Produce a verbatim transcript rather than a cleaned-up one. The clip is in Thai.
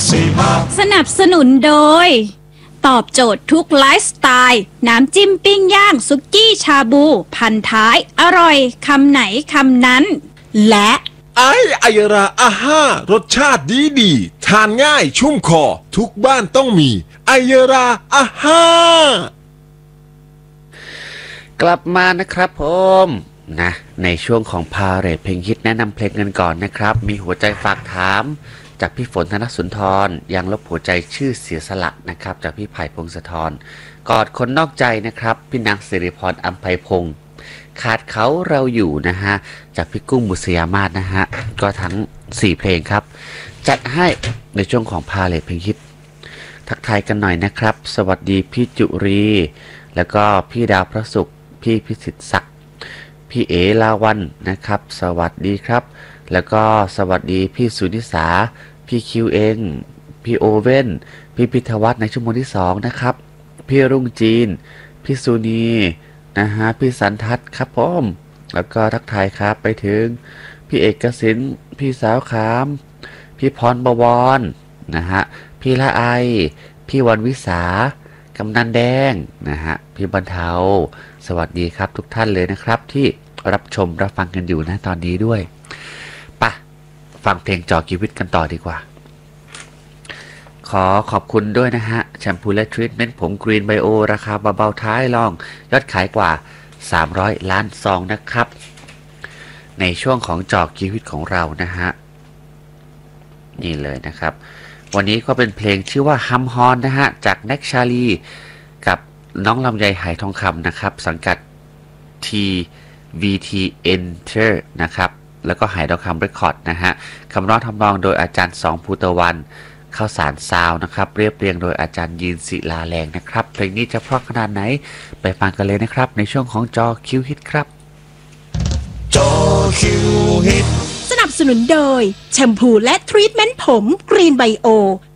สนับสนุนโดยตอบโจทย์ทุกไลฟ์สไตล์น้ำจิ้มปิ้งย่างซุกี้ชาบูพันท้ายอร่อยคำไหนคำนั้นและไอไอยราอาห้ารสชาติดีดีทานง่ายชุ่มคอทุกบ้านต้องมีไอยราอาห้ากลับมานะครับผมนะในช่วงของพาเรทเพลงฮิตแนะนำเพลงกันก่อนนะครับมีหัวใจฝากถามจากพี่ฝนธนสุนทรยังลบหัวใจชื่อเสียสละนะครับจากพี่ไผ่พงศธรกอดคนนอกใจนะครับพี่นางสิริพรอัมไพพงศ์ขาดเขาเราอยู่นะฮะจากพี่กุ้งบุษยามาศนะฮะก็ทั้งสี่เพลงครับจัดให้ในช่วงของพาเรทเพลงฮิตทักทายกันหน่อยนะครับสวัสดีพี่จุรีแล้วก็พี่ดาวพระศุกร์พี่พิสิทธิ์ศักดิ์พี่เอลาวันนะครับสวัสดีครับแล้วก็สวัสดีพี่สุนิสาพี่คิวเองพี่โอเว่นพี่พิทวัฒน์ในชั่วโมงที่สองนะครับพี่รุ่งจีนพี่สุนีนะฮะพี่สันทัศน์ครับผมแล้วก็ทักทายครับไปถึงพี่เอกสินพี่สาวขามพี่พรบวรนะฮะพี่ละไอพี่วันวิสากำนันแดงนะฮะพี่บรรเทาสวัสดีครับทุกท่านเลยนะครับที่รับชมรับฟังกันอยู่นะตอนนี้ด้วยปะฟังเพลงจอกีวิตกันต่อดีกว่าขอขอบคุณด้วยนะฮะแชมพูและทรีทเมนต์ผมกรีนไบโอราคาเบาๆท้ายลองยอดขายกว่าสามร้อยล้านซองนะครับในช่วงของจอกีวิตของเรานะฮะนี่เลยนะครับวันนี้ก็เป็นเพลงชื่อว่าฮัมฮอนนะฮะจากแน็กชาลีกับน้องลำไยไหทองคำนะครับสังกัด ที วี ที Enter นะครับแล้วก็ไหทองคำเรคคอร์ดนะฮะคำร้องทำนองโดยอาจารย์สองภูตะวันข้าวสารซาวนะครับเรียบเรียงโดยอาจารย์ยีนศิลาแรงนะครับเพลงนี้จะเพราะขนาดไหนไปฟังกันเลยนะครับในช่วงของจอคิวฮิตครับจอคิวฮิตสนับสนุนโดยแชมพูและทรีทเมนต์ผมกรีนไบโอ